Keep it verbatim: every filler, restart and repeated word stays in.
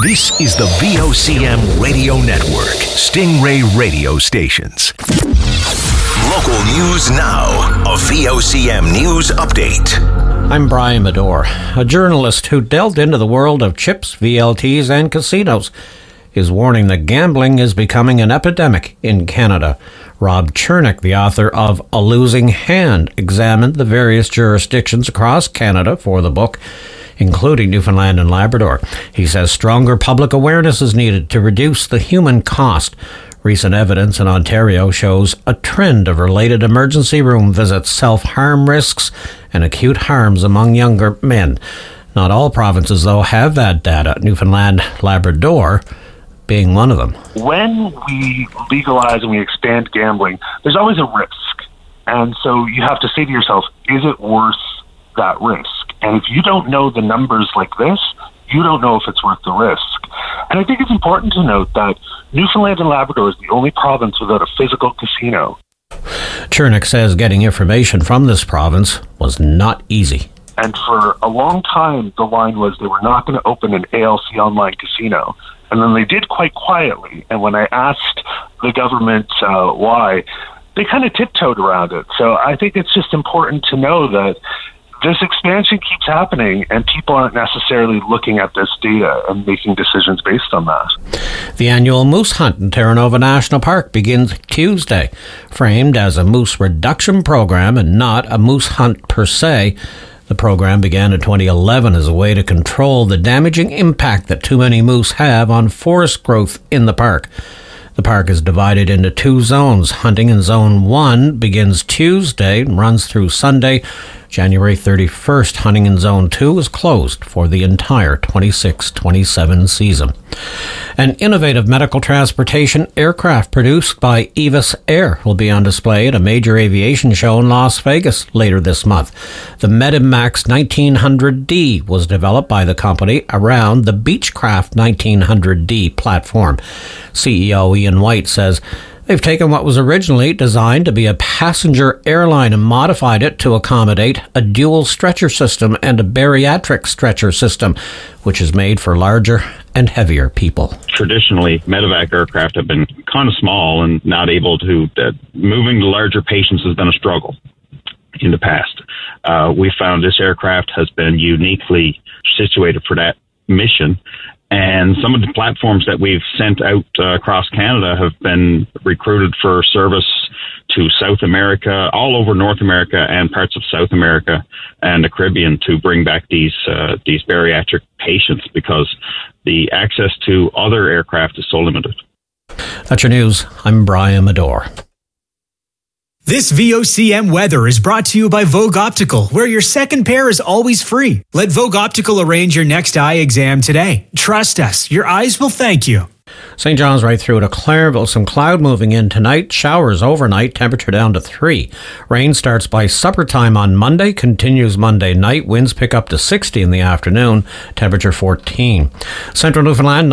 This is the V O C M Radio Network, Stingray Radio Stations. Local news now, a V O C M News Update. I'm Brian Medore, a journalist who delved into the world of chips, V L Ts, and casinos, is warning that gambling is becoming an epidemic in Canada. Rob Chernick, the author of A Losing Hand, examined the various jurisdictions across Canada for the book, including Newfoundland and Labrador. He says stronger public awareness is needed to reduce the human cost. Recent evidence in Ontario shows a trend of related emergency room visits, self-harm risks, and acute harms among younger men. Not all provinces, though, have that data. Newfoundland, Labrador being one of them. When we legalize and we expand gambling, there's always a risk. And so you have to say to yourself, is it worth that risk? And if you don't know the numbers like this, you don't know if it's worth the risk. And I think it's important to note that Newfoundland and Labrador is the only province without a physical casino. Chernick says getting information from this province was not easy. And for a long time, the line was they were not going to open an A L C online casino. And then they did quite quietly. And when I asked the government uh, why, they kind of tiptoed around it. So I think it's just important to know that this expansion keeps happening and people aren't necessarily looking at this data and making decisions based on that. The annual moose hunt in Terra Nova National Park begins Tuesday. Framed as a moose reduction program and not a moose hunt per se, the program began in twenty eleven as a way to control the damaging impact that too many moose have on forest growth in the park. The park is divided into two zones. Hunting in Zone one begins Tuesday and runs through Sunday, January thirty-first. Hunting in Zone two is closed for the entire twenty-six twenty-seven season. An innovative medical transportation aircraft produced by Evis Air will be on display at a major aviation show in Las Vegas later this month. The Medimax nineteen hundred D was developed by the company around the Beechcraft nineteen hundred D platform. C E O Ian White says they've taken what was originally designed to be a passenger airline and modified it to accommodate a dual stretcher system and a bariatric stretcher system, which is made for larger and heavier people. Traditionally, medevac aircraft have been kind of small and not able to, uh, moving the larger patients has been a struggle in the past. Uh, we found this aircraft has been uniquely situated for that mission. And some of the platforms that we've sent out uh, across Canada have been recruited for service to South America, all over North America and parts of South America and the Caribbean to bring back these uh, these bariatric patients because the access to other aircraft is so limited. That's your news. I'm Brian Medore. This V O C M weather is brought to you by Vogue Optical, where your second pair is always free. Let Vogue Optical arrange your next eye exam today. Trust us, your eyes will thank you. Saint John's right through to Clairville. Some cloud moving in tonight. Showers overnight. Temperature down to three. Rain starts by supper time on Monday. Continues Monday night. Winds pick up to sixty in the afternoon. Temperature fourteen. Central Newfoundland.